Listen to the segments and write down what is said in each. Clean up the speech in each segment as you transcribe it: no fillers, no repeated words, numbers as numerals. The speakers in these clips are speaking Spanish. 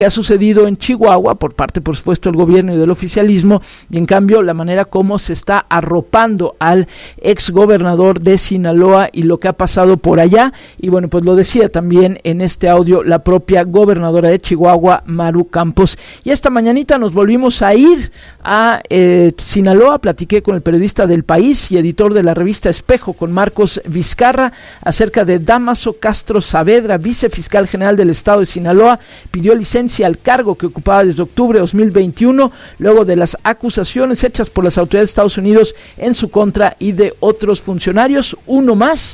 que ha sucedido en Chihuahua por parte, por supuesto, del gobierno y del oficialismo, y en cambio la manera como se está arropando al exgobernador de Sinaloa y lo que ha pasado por allá. Y bueno, pues lo decía también en este audio la propia gobernadora de Chihuahua, Maru Campos. Y esta mañanita nos volvimos a ir a Sinaloa. Platiqué con el periodista del País y editor de la revista Espejo, con Marcos Vizcarra, acerca de Dámaso Castro Saavedra, vicefiscal general del estado de Sinaloa. Pidió licencia al cargo que ocupaba desde octubre de 2021, luego de las acusaciones hechas por las autoridades de Estados Unidos en su contra y de otros funcionarios. Uno más.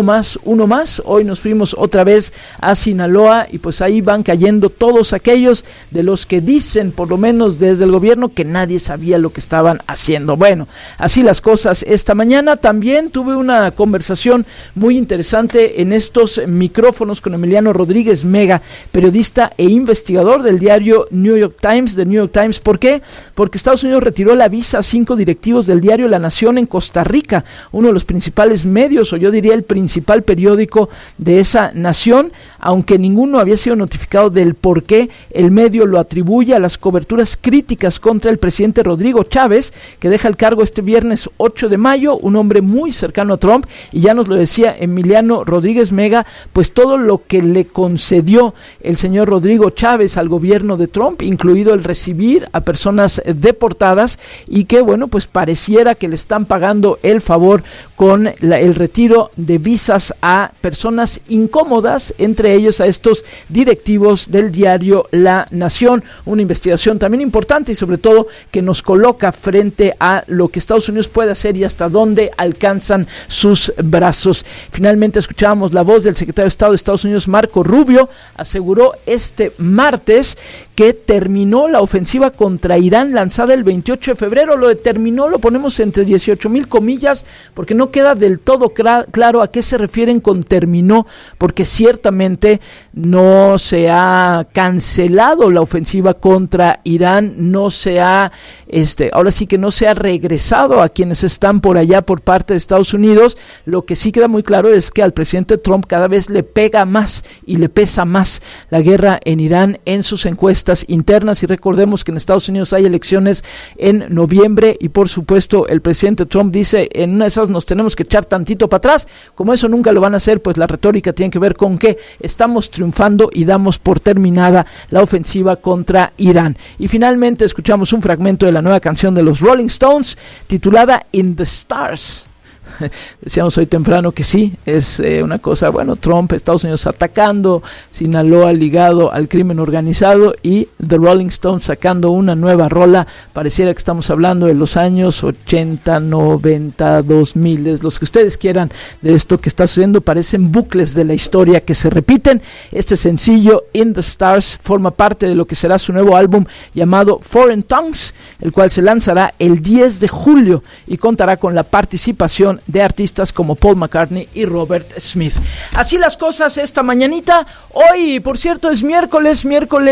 Hoy nos fuimos otra vez a Sinaloa y pues ahí van cayendo todos aquellos de los que dicen, por lo menos desde el gobierno, que nadie sabía lo que estaban haciendo. Bueno, así las cosas. Esta mañana también tuve una conversación muy interesante en estos micrófonos con Emiliano Rodríguez Mega, periodista e investigador del diario New York Times. ¿Por qué? Porque Estados Unidos retiró la visa a 5 directivos del diario La Nación en Costa Rica, uno de los principales medios, o yo diría el principal periódico de esa nación, aunque ninguno había sido notificado del por qué. El medio lo atribuye a las coberturas críticas contra el presidente Rodrigo Chávez, que deja el cargo este viernes 8 de mayo, un hombre muy cercano a Trump, y ya nos lo decía Emiliano Rodríguez Mega, pues todo lo que le concedió el señor Rodrigo Chávez al gobierno de Trump, incluido el recibir a personas deportadas, y que bueno, pues pareciera que le están pagando el favor con el retiro de visas a personas incómodas, entre ellos a estos directivos del diario La Nación. Una investigación también importante y sobre todo que nos coloca frente a lo que Estados Unidos puede hacer y hasta dónde alcanzan sus brazos. Finalmente escuchábamos la voz del secretario de Estado de Estados Unidos, Marco Rubio. Aseguró este martes que terminó la ofensiva contra Irán lanzada el 28 de febrero. Lo determinó, lo ponemos entre 18,000 comillas, porque no queda del todo claro a qué se refieren con terminó, porque ciertamente no se ha cancelado la ofensiva contra Irán, no se ha, ahora sí que no se ha regresado a quienes están por allá por parte de Estados Unidos. Lo que sí queda muy claro es que al presidente Trump cada vez le pega más y le pesa más la guerra en Irán en sus encuestas internas, y recordemos que en Estados Unidos hay elecciones en noviembre y por supuesto el presidente Trump dice, en una de esas nos tenemos que echar tantito para atrás. Como eso nunca lo van a hacer, pues la retórica tiene que ver con que estamos triunfando y damos por terminada la ofensiva contra Irán. Y finalmente escuchamos un fragmento de la nueva canción de los Rolling Stones titulada In the Stars. Decíamos hoy temprano que sí, es una cosa, bueno, Trump, Estados Unidos atacando, Sinaloa ligado al crimen organizado y The Rolling Stones sacando una nueva rola. Pareciera que estamos hablando de los años 80, 90, 2000, los que ustedes quieran de esto que está sucediendo. Parecen bucles de la historia que se repiten. Este sencillo, In the Stars, forma parte de lo que será su nuevo álbum llamado Foreign Tongues, el cual se lanzará el 10 de julio y contará con la participación de artistas como Paul McCartney y Robert Smith. Así las cosas esta mañanita. Hoy, por cierto, es miércoles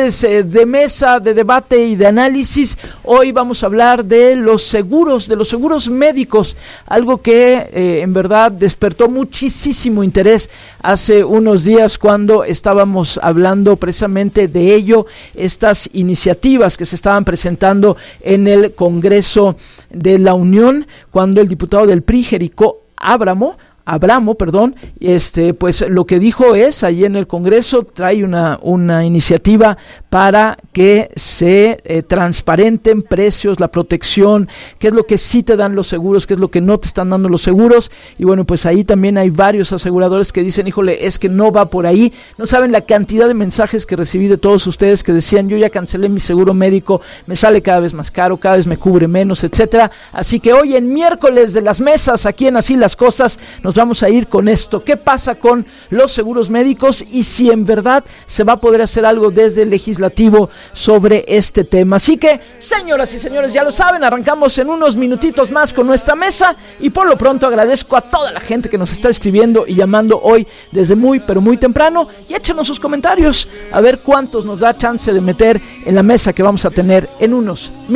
de mesa, de debate y de análisis. Hoy vamos a hablar de los seguros médicos, algo que en verdad despertó muchísimo interés hace unos días cuando estábamos hablando precisamente de ello, estas iniciativas que se estaban presentando en el Congreso de la Unión, cuando el diputado del PRI, Jericó Abramo, pues lo que dijo es, allí en el Congreso trae una iniciativa para que se transparenten precios, la protección, qué es lo que sí te dan los seguros, qué es lo que no te están dando los seguros. Y bueno, pues ahí también hay varios aseguradores que dicen, híjole, es que no va por ahí. No saben la cantidad de mensajes que recibí de todos ustedes que decían, yo ya cancelé mi seguro médico, me sale cada vez más caro, cada vez me cubre menos, etcétera. Así que hoy, en miércoles de las mesas, aquí en Así las Cosas, nos vamos a ir con esto. ¿Qué pasa con los seguros médicos y si en verdad se va a poder hacer algo desde el legislativo sobre este tema? Así que, señoras y señores, ya lo saben, arrancamos en unos minutitos más con nuestra mesa y por lo pronto agradezco a toda la gente que nos está escribiendo y llamando hoy desde muy, pero muy temprano, y échenos sus comentarios a ver cuántos nos da chance de meter en la mesa que vamos a tener en unos minutos.